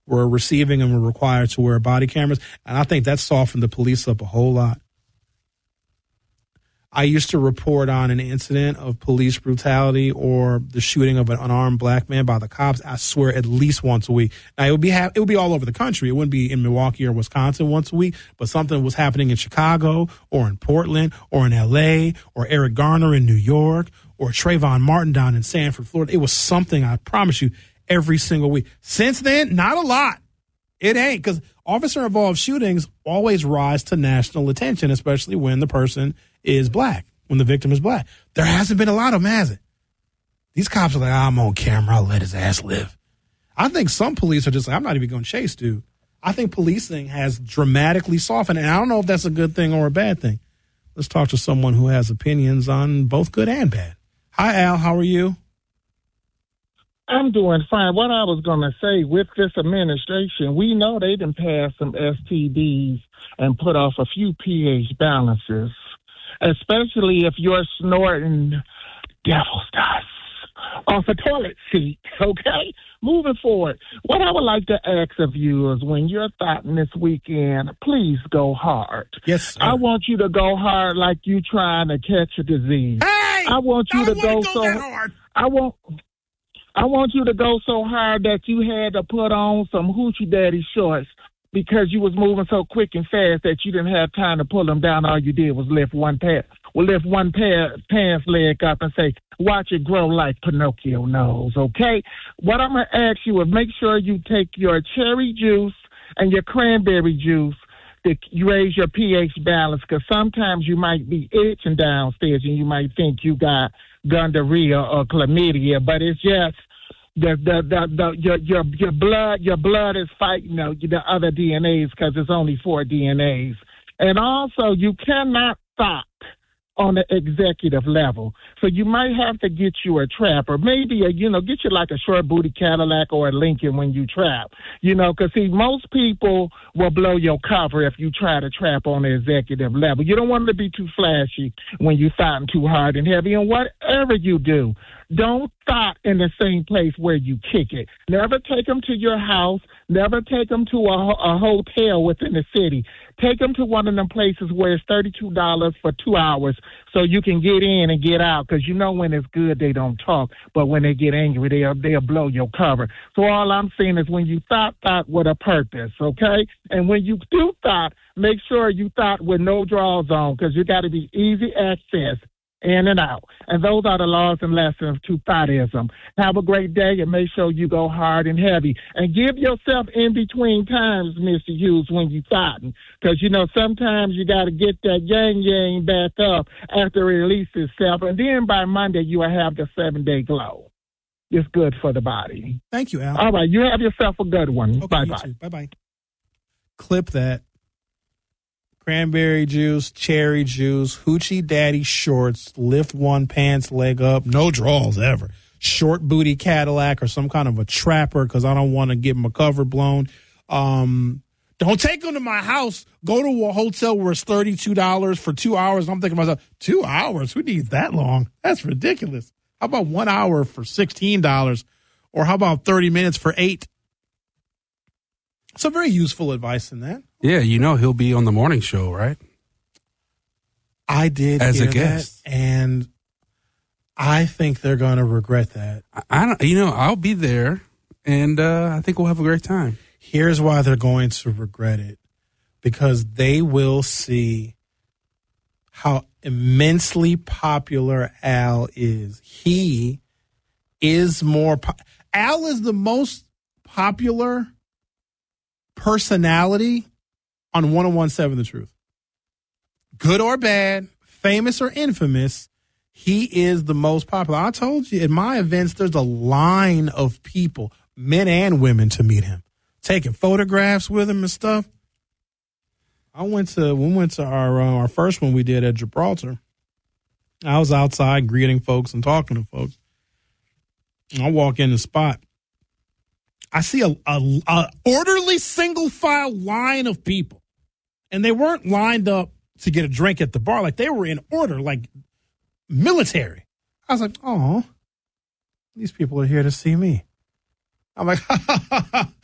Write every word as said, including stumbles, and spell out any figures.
were receiving and were required to wear body cameras. And I think that softened the police up a whole lot. I used to report on an incident of police brutality or the shooting of an unarmed black man by the cops, I swear, at least once a week. Now, it would be ha- it would be all over the country. It wouldn't be in Milwaukee or Wisconsin once a week, but something was happening in Chicago or in Portland or in L A or Eric Garner in New York or Trayvon Martin down in Sanford, Florida. It was something, I promise you, every single week. Since then, not a lot. It ain't, because officer-involved shootings always rise to national attention, especially when the person is black, when the victim is black. There hasn't been a lot of them, has it? These cops are like, I'm on camera, I'll let his ass live. I think some police are just like, I'm not even going to chase dude. I think policing has dramatically softened, and I don't know if that's a good thing or a bad thing. Let's talk to someone who has opinions on both good and bad. Hi, Al, how are you? I'm doing fine. What I was going to say, with this administration, we know they done passed some S T Ds and put off a few pH balances, especially if you're snorting devil's dust off a toilet seat, okay? Moving forward, what I would like to ask of you is when you're thoughting this weekend, please go hard. Yes, sir. I want you to go hard like you trying to catch a disease. Hey! I want you to go, go so that hard. I want I want you to go so hard that you had to put on some hoochie daddy shorts because you was moving so quick and fast that you didn't have time to pull them down. All you did was lift one pair, well, lift one pair pants leg up and say, watch it grow like Pinocchio nose, okay? What I'm going to ask you is make sure you take your cherry juice and your cranberry juice to raise your pH balance, because sometimes you might be itching downstairs and you might think you got gonorrhea or chlamydia, but it's just the the the, the your your your blood your blood is fighting you know, the other D N As because it's only four D N As, and also you cannot stop on the executive level. So you might have to get you a trap, or maybe a, you know, get you like a short booty Cadillac or a Lincoln when you trap, you know, because see, most people will blow your cover if you try to trap on the executive level. You don't want to be too flashy when you thoughting too hard and heavy, and whatever you do, don't thought in the same place where you kick it. Never take them to your house. Never take them to a, a hotel within the city. Take them to one of them places where it's thirty-two dollars for two hours so you can get in and get out, because you know when it's good, they don't talk, but when they get angry, they'll, they'll blow your cover. So all I'm saying is when you thought, thought with a purpose, okay? And when you do thought, make sure you thought with no draws on, because you got to be easy access in and out. And those are the laws and lessons to thoughtism. Have a great day, and make sure you go hard and heavy. And give yourself in between times, Mister Hughes, when you thoughting. Because, you know, sometimes you got to get that yang-yang back up after it releases itself. And then by Monday, you will have the seven-day glow. It's good for the body. Thank you, Al. All right, you have yourself a good one. Okay, bye-bye. Bye-bye. Clip that. Cranberry juice, cherry juice, hoochie daddy shorts, lift one pants leg up, no draws ever. Short booty Cadillac or some kind of a trapper because I don't want to get my cover blown. Um, don't take them to my house. Go to a hotel where it's thirty-two dollars for two hours. I'm thinking to myself, two hours? Who needs that long? That's ridiculous. How about one hour for sixteen dollars? Or how about thirty minutes for eight? Some very useful advice in that. Yeah, you know he'll be on the morning show, right? I did as hear a guest, that, and I think they're going to regret that. I, I don't, you know, I'll be there, and uh, I think we'll have a great time. Here's why they're going to regret it: because they will see how immensely popular Al is. He is more. Po- Al is the most popular personality on one oh one point seven The Truth. Good or bad, famous or infamous, he is the most popular. I told you, at my events, there's a line of people, men and women, to meet him, taking photographs with him and stuff. I went to, we went to our, uh, our first one we did at Gibraltar. I was outside greeting folks and talking to folks. And I walk in the spot. I see a, a, a orderly single file line of people. And they weren't lined up to get a drink at the bar. Like, they were in order, like military. I was like, oh, these people are here to see me. I'm like, ha, ha, ha, ha.